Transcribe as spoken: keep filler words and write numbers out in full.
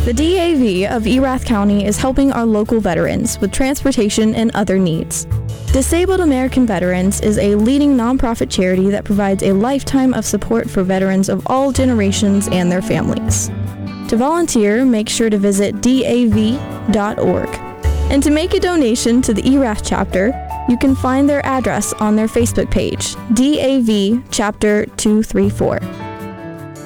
The D A V of Erath County is helping our local veterans with transportation and other needs. Disabled American Veterans is a leading nonprofit charity that provides a lifetime of support for veterans of all generations and their families. To volunteer, make sure to visit D A V dot org. And to make a donation to the Erath chapter, you can find their address on their Facebook page, D A V Chapter two three four.